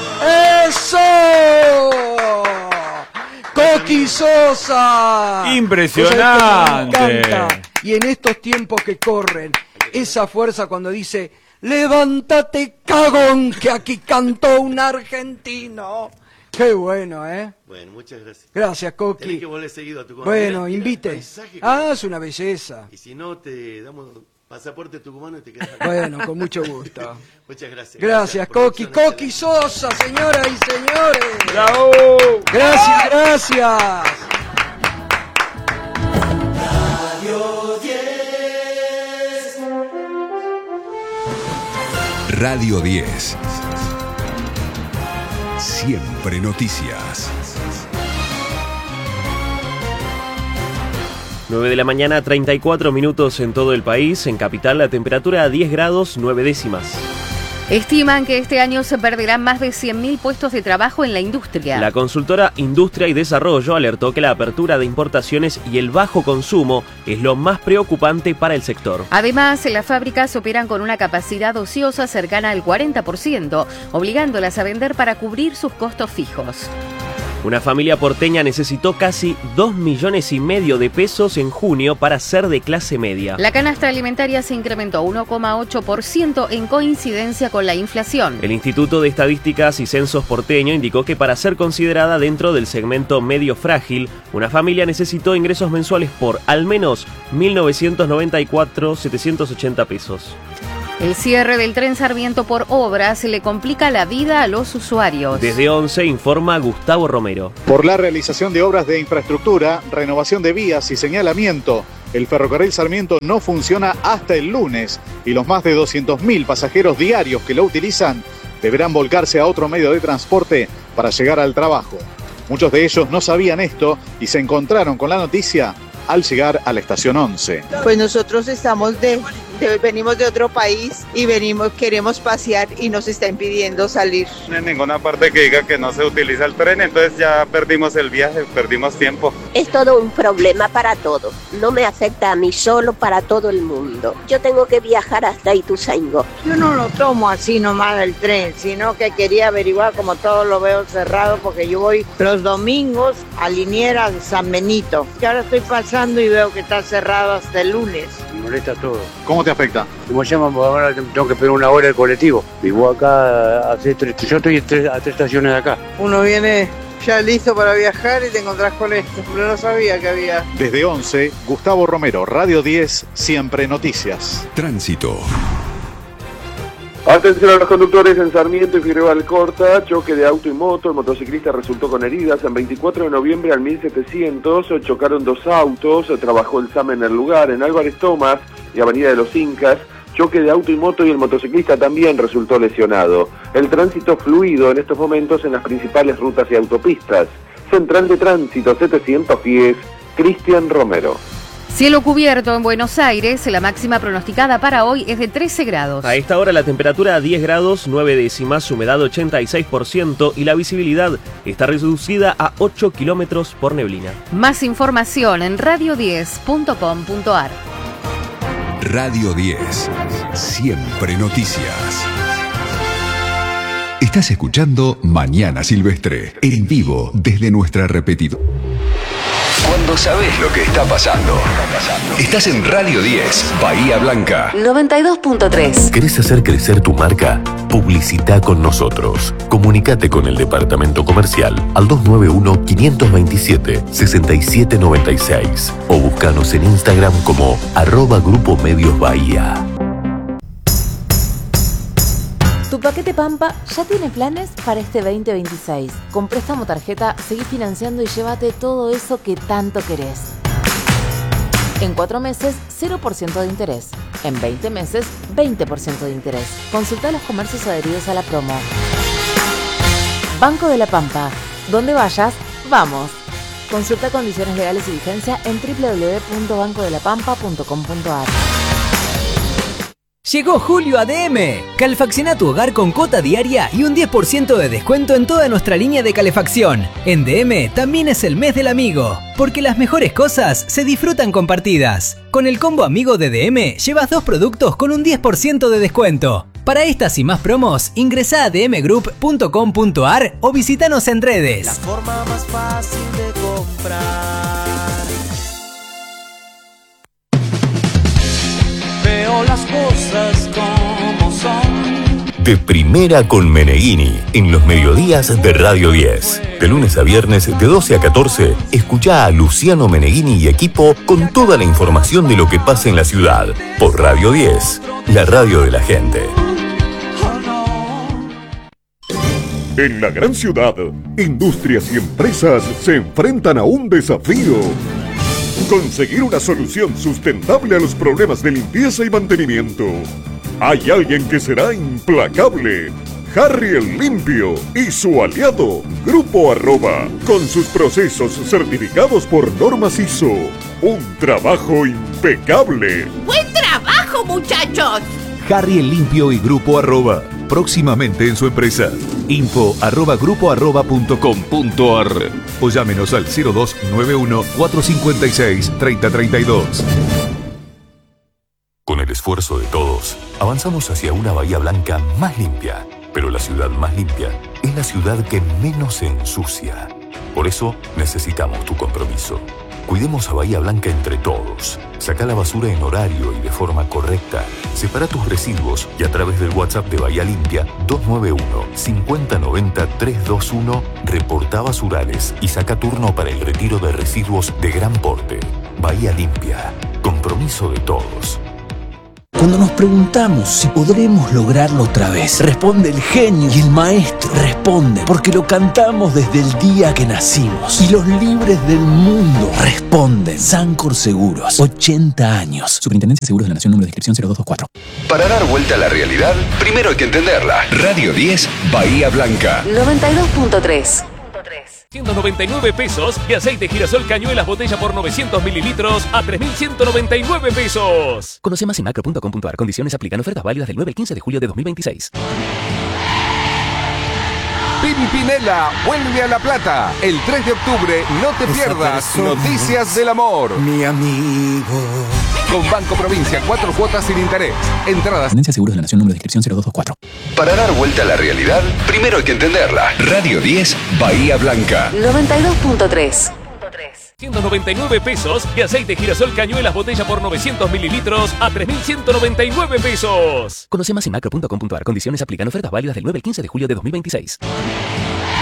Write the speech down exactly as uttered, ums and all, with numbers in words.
¡Eso! ¡Coqui Sosa! ¡Impresionante! Me encanta. Y en estos tiempos que corren, esa fuerza cuando dice, levántate, cagón, que aquí cantó un argentino. Qué bueno, ¿eh? Bueno, muchas gracias. Gracias, Coqui. Tenés que volver seguido a Tucumán. Bueno, Mirá, invite. mirá el paisaje que- Ah, es una belleza. Y si no, te damos pasaporte tucumano y te quedas acá. Bueno, con mucho gusto. Muchas gracias. Gracias, Coqui. producción, Coqui Sosa, señoras y señores. ¡Bravo! Gracias, gracias. Radio diez. Siempre noticias. nueve de la mañana, treinta y cuatro minutos en todo el país. En Capital, la temperatura a diez grados, nueve décimas. Estiman que este año se perderán más de cien mil puestos de trabajo en la industria. La consultora Industria y Desarrollo alertó que la apertura de importaciones y el bajo consumo es lo más preocupante para el sector. Además, las fábricas operan con una capacidad ociosa cercana al cuarenta por ciento, obligándolas a vender para cubrir sus costos fijos. Una familia porteña necesitó casi dos millones y medio de pesos en junio para ser de clase media. La canasta alimentaria se incrementó uno coma ocho por ciento en coincidencia con la inflación. El Instituto de Estadísticas y Censos porteño indicó que para ser considerada dentro del segmento medio frágil, una familia necesitó ingresos mensuales por al menos mil novecientos noventa y cuatro mil setecientos ochenta pesos. El cierre del tren Sarmiento por obras le complica la vida a los usuarios. Desde once informa Gustavo Romero. Por la realización de obras de infraestructura, renovación de vías y señalamiento, el ferrocarril Sarmiento no funciona hasta el lunes y los más de doscientos mil pasajeros diarios que lo utilizan deberán volcarse a otro medio de transporte para llegar al trabajo. Muchos de ellos no sabían esto y se encontraron con la noticia al llegar a la estación once. Pues nosotros estamos de, de venimos de otro país y venimos queremos pasear y nos está impidiendo salir. No hay ninguna parte que diga que no se utiliza el tren, entonces ya perdimos el viaje, perdimos tiempo. Es todo un problema para todos, no me afecta a mí solo, para todo el mundo. Yo tengo que viajar hasta Ituzaingó. Yo no lo tomo así nomás el tren, sino que quería averiguar, como todo lo veo cerrado, porque yo voy los domingos a Liniera de San Benito, que ahora estoy pasando y veo que está cerrado hasta el lunes. Me molesta todo. ¿Cómo te afecta? Como llaman, ahora tengo que esperar una hora el colectivo. Vivo acá, hace tres, yo estoy a tres, a tres estaciones de acá. Uno viene ya listo para viajar y te encontrás con esto, pero no sabía que había. Desde once, Gustavo Romero, Radio diez, Siempre Noticias. Tránsito. Atención a los conductores en Sarmiento y Figueroa Alcorta, choque de auto y moto, el motociclista resultó con heridas. En veinticuatro de noviembre al mil setecientos chocaron dos autos, trabajó el S A M en el lugar. En Álvarez Tomás y Avenida de los Incas, choque de auto y moto y el motociclista también resultó lesionado. El tránsito fluido en estos momentos en las principales rutas y autopistas. Central de Tránsito setecientos diez, Cristian Romero. Cielo cubierto en Buenos Aires, la máxima pronosticada para hoy es de trece grados. A esta hora la temperatura a diez grados, nueve décimas, humedad ochenta y seis por ciento y la visibilidad está reducida a ocho kilómetros por neblina. Más información en radio diez punto com punto ar. Radio diez. Siempre noticias. Estás escuchando Mañana Silvestre, en vivo desde nuestra repetidora. Cuando sabes lo que está pasando. Estás en Radio diez, Bahía Blanca. noventa y dos punto tres. ¿Querés hacer crecer tu marca? Publicita con nosotros. Comunicate con el departamento comercial al dos nueve uno, cinco dos siete, seis siete nueve seis o búscanos en Instagram como arroba Grupo Medios Bahía. Tu paquete Pampa ya tiene planes para este veinte veintiséis. Con préstamo tarjeta, seguí financiando y llévate todo eso que tanto querés. En cuatro meses, cero por ciento de interés. En veinte meses, veinte por ciento de interés. Consulta los comercios adheridos a la promo. Banco de la Pampa. Donde vayas, vamos. Consulta condiciones legales y vigencia en doble u doble u doble u punto banco de la pampa punto com punto ar. Llegó julio a D M. Calefacciona tu hogar con cuota diaria y un diez por ciento de descuento en toda nuestra línea de calefacción. En D M también es el mes del amigo, porque las mejores cosas se disfrutan compartidas. Con el combo amigo de D M llevas dos productos con un diez por ciento de descuento. Para estas y más promos, ingresá a d m group punto com punto a r o visitanos en redes. La forma más fácil de comprar. Veo las cosas como son. De primera con Meneghini, en los mediodías de Radio diez. De lunes a viernes, de doce a catorce, escuchá a Luciano Meneghini y equipo con toda la información de lo que pasa en la ciudad. Por Radio diez, la radio de la gente. En la gran ciudad, industrias y empresas se enfrentan a un desafío. Conseguir una solución sustentable a los problemas de limpieza y mantenimiento. Hay alguien que será implacable. Harry el Limpio y su aliado, Grupo Arroba, con sus procesos certificados por normas I S O. Un trabajo impecable. ¡Buen trabajo, muchachos! Harry el Limpio y Grupo Arroba, próximamente en su empresa. Info arroba grupo arroba punto com punto a r o llámenos al cero dos nueve uno cuatro cinco seis tres cero tres dos. Con el esfuerzo de todos, avanzamos hacia una Bahía Blanca más limpia. Pero la ciudad más limpia es la ciudad que menos se ensucia. Por eso necesitamos tu compromiso. Cuidemos a Bahía Blanca entre todos. Saca la basura en horario y de forma correcta. Separa tus residuos y a través del WhatsApp de Bahía Limpia dos nueve uno, cinco cero nueve cero, tres dos uno reporta basurales y saca turno para el retiro de residuos de gran porte. Bahía Limpia. Compromiso de todos. Cuando nos preguntamos si podremos lograrlo otra vez, responde el genio y el maestro. Responde porque lo cantamos desde el día que nacimos. Y los libres del mundo responden. Sancor Seguros, ochenta años. Superintendencia de Seguros de la Nación, número de inscripción cero dos dos cuatro. Para dar vuelta a la realidad, primero hay que entenderla. Radio diez, Bahía Blanca. noventa y dos punto tres. ciento noventa y nueve pesos y aceite girasol cañuelas botella por novecientos mililitros a tres mil ciento noventa y nueve pesos. Conoce más en macro punto com punto a r. Condiciones aplican. Ofertas válidas del nueve al quince de julio de dos mil veintiséis. Pimpinela vuelve a La Plata. El tres de octubre no te pierdas Noticias del Amor. Mi amigo. Con Banco Provincia, cuatro cuotas sin interés. Entradas. Tendencia de Seguros de la Nación, número de inscripción cero dos dos cuatro. Para dar vuelta a la realidad, primero hay que entenderla. Radio diez, Bahía Blanca. noventa y dos punto tres. ciento noventa y nueve pesos y aceite girasol cañuelas botella por novecientos mililitros a tres mil ciento noventa y nueve pesos. Conoce más en macro punto com punto a r. Condiciones aplican. Ofertas válidas del nueve al quince de julio de dos mil veintiséis.